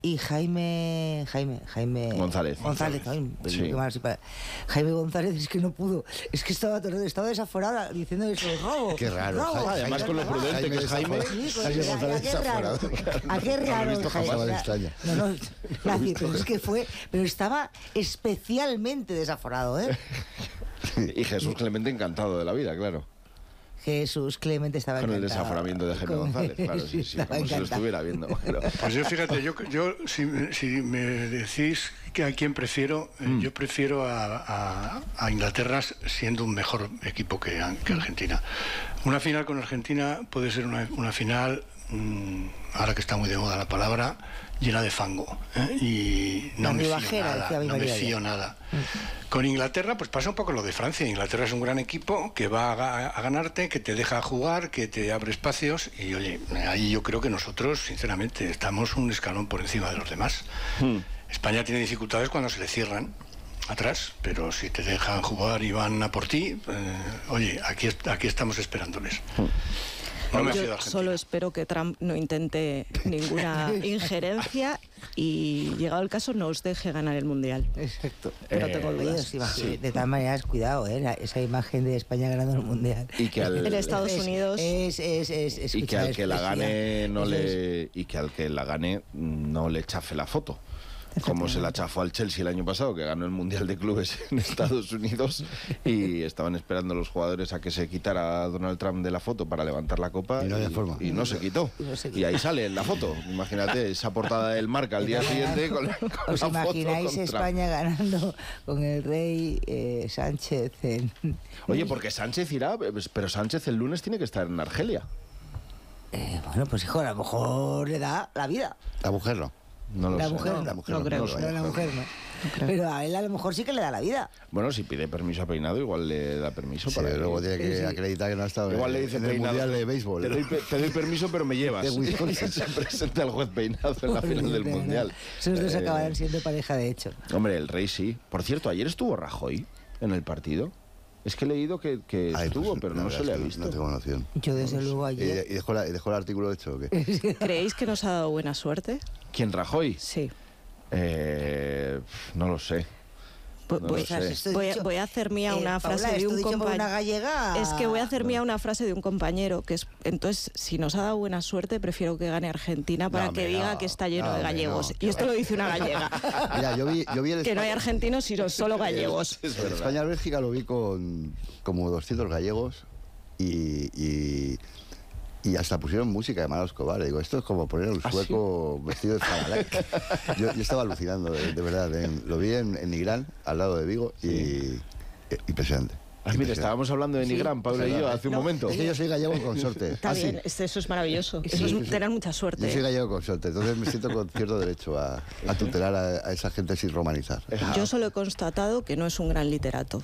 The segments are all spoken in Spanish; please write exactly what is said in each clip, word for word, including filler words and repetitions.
Y Jaime, Jaime, Jaime González. González, González. Ay, Sí. qué mal, sí, para- Jaime González es que no pudo, es que estaba estaba desaforada diciendo eso, robo. Qué raro, robo, Jaime. Además, con lo prudente Jaime que es Jaime. Sí, pues, Jaime a- a González qué raro, desaforado. a qué No lo he raro, visto jamás, Jaime. me extraña. No, no, nadie, pero es que fue, pero estaba especialmente desaforado, ¿eh? Y Jesús Clemente encantado de la vida, claro. Jesús Clemente estaba Con el encantado. desaforamiento de Jaime Con- González, claro, sí, sí, estaba como si lo encantado. estuviera viendo. Pero- Pues yo, fíjate, yo, yo si, si me decís que a quién prefiero, eh, Mm. yo prefiero a, a- a Inglaterra siendo un mejor equipo que, que Argentina. Una final con Argentina puede ser una, una final, mmm, ahora que está muy de moda la palabra, llena de fango. ¿eh? Y no La me fío ribajera, decía nada, mi no me María fío ayer. nada. Con Inglaterra, pues pasa un poco lo de Francia. Inglaterra es un gran equipo que va a, ga- a ganarte, que te deja jugar, que te abre espacios. Y oye, ahí yo creo que nosotros, sinceramente, estamos un escalón por encima de los demás. Hmm. España tiene dificultades cuando se le cierran atrás, pero si te dejan jugar y van a por ti, eh, oye, aquí, est- aquí estamos esperándoles. No me fío de Yo Argentina. solo espero que Trump no intente ninguna injerencia y, llegado el caso, nos deje ganar el Mundial. Exacto. Pero Eh, tengo Oye, dudas. sí, sí, de todas maneras, cuidado, ¿eh? La- esa imagen de España ganando el Mundial. Y que al, En Estados Es- Unidos. Es, es, es, es, y que escucha, al que es la preciosa. gane no Eso es- le y que al que la gane no le chafe la foto. Como se la chafó al Chelsea el año pasado, que ganó el Mundial de Clubes en Estados Unidos y estaban esperando los jugadores a que se quitara Donald Trump de la foto para levantar la copa Y no había forma. y no se quitó. Y no se Y quitó. ahí sale en la foto. Imagínate esa portada del Marca al día siguiente con, con ¿Os la foto imagináis con Trump. España ganando con el rey eh, Sánchez en... Oye, porque Sánchez irá, pero Sánchez el lunes tiene que estar en Argelia. Eh, bueno, pues hijo, a lo mejor le da la vida. La mujer no. No lo La sé. mujer no, la mujer no creo. lo No, vaya la a mujer no. Pero a él a lo mejor sí que le da la vida. Bueno, si pide permiso a Peinado, igual le da permiso Sí, para ir. luego tiene que Sí, sí. acreditar que no ha estado Igual en, le dice en el Peinado, Mundial de Béisbol. Te doy, pe- te doy permiso, pero me llevas. De Wisconsin. Se presenta el juez Peinado en la final del Pero no, Mundial. Esos dos Eh, acabarán siendo pareja, de hecho. Hombre, el rey sí. Por cierto, ayer estuvo Rajoy en el partido. Es que he leído que, que Ay, estuvo, pues, pero la no verdad se le es ha que visto. No tengo noción. Yo desde luego ¿Y, ayer... y dejó, la- y dejó el artículo hecho o qué? ¿Creéis que nos ha dado buena suerte? ¿Quién, Rajoy? Sí. Eh, no lo sé. Vo- No voy, lo sé. Esto voy a, dicho- voy a hacer mía Eh, una Paula, frase de esto un dicho por una compañero. gallega... Es que voy a hacer mía una frase de un compañero que es, entonces, si nos ha dado buena suerte, prefiero que gane Argentina para No, que hombre, diga no. que está lleno No, de hombre, gallegos. no, y esto que lo dice una gallega. Mira, yo vi, yo vi el Que no hay España- argentinos, sino solo gallegos. Es verdad. España-Bélgica lo vi con como doscientos gallegos y, y, y hasta pusieron música de Manolo Escobar. Y digo, esto es como poner a un ¿Ah, sueco vestido de Zabalay. yo, yo estaba alucinando, de, de verdad. en- lo vi en, en Nigrán, al lado de Vigo, y eh, impresionante. Ah, mira, impresionante. estábamos hablando de Sí, Nigrán, Pablo es y yo, verdad. hace un No, momento. Es que yo soy gallego con sorte. Está Ah, sí. bien, este- eso es maravilloso. Eso Sí, es sí, sí. tener mucha Yo suerte. soy gallego con sorte, entonces me siento con cierto derecho a, a tutelar a, a esa gente sin romanizar. Yo solo he constatado que no es un gran literato.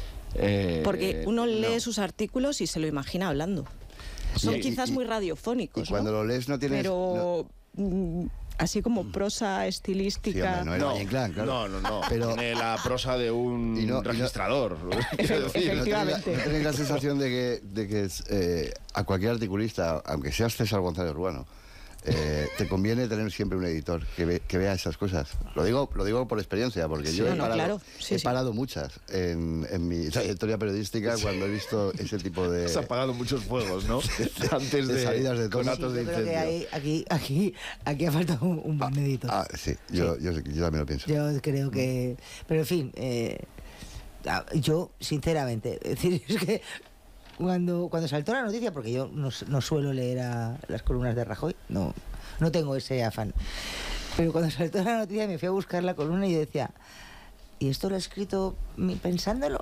Eh, Porque uno lee no. sus artículos y se lo imagina hablando. Son Y- quizás y- muy Y radiofónicos, cuando ¿no? lo lees no tienes... no- Pero mm, así como prosa Sí, estilística. hombre, no era No, Valle Inclán, claro. no, no, no. Pero- Tiene la prosa de un Y no- y no- registrador. quiero decir. ¿No tenéis, la, Efectivamente. no tenéis la sensación de que, de que es, eh, a cualquier articulista, aunque seas César González Ruano, eh, te conviene tener siempre un editor que, ve- que vea esas cosas? Lo digo, lo digo por experiencia, porque yo No, he no, parado, claro. Sí, he sí. parado muchas en, en mi trayectoria periodística cuando he visto ese tipo de... Se han apagado muchos fuegos, ¿no? Antes de de, salidas de con tono. actos Yo de creo que incendio. hay- aquí, aquí, aquí ha faltado un, un buen editor. Ah, sí, yo, Yo, yo también lo pienso. Yo creo que... Pero en fin, eh, ah, yo sinceramente, es decir, es que cuando, cuando saltó la noticia, porque yo no, no suelo leer a las columnas de Rajoy, no, no tengo ese afán, pero cuando saltó la noticia me fui a buscar la columna y decía, ¿y esto lo he escrito mi- pensándolo?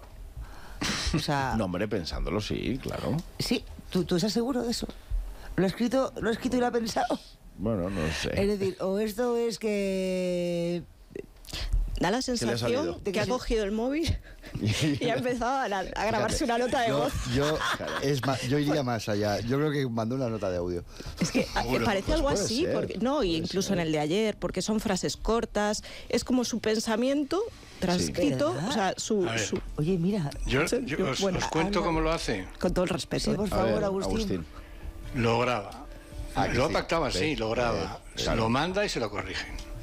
O sea, No, hombre, pensándolo, sí, claro. sí, ¿tú, ¿tú estás seguro de eso? ¿Lo he escrito, lo he escrito y lo ha pensado? Bueno, no Es sé. decir, o esto es que... Da la le ha salido? sensación de que ha cogido el móvil y ha empezado a, a grabarse una nota de Yo, voz. yo, es más, yo iría más allá. Yo creo que mandó una nota de audio. Es que a- Bueno, parece pues algo puede así, ser, porque, no, y puede incluso ser. en el de ayer, porque son frases cortas, es como su pensamiento transcrito, ¿Verdad? o sea, su, A ver. su- Oye, mira, Yo, Sí, yo yo- os, bueno, os cuento habla- cómo lo hace. con todo el respeto. sí, ¿eh? por A favor, ver, Agustín. Lo graba. Ah, que lo sí. pactaba así, Sí, lo graba. eh, Se claro. lo manda y se lo corrigen.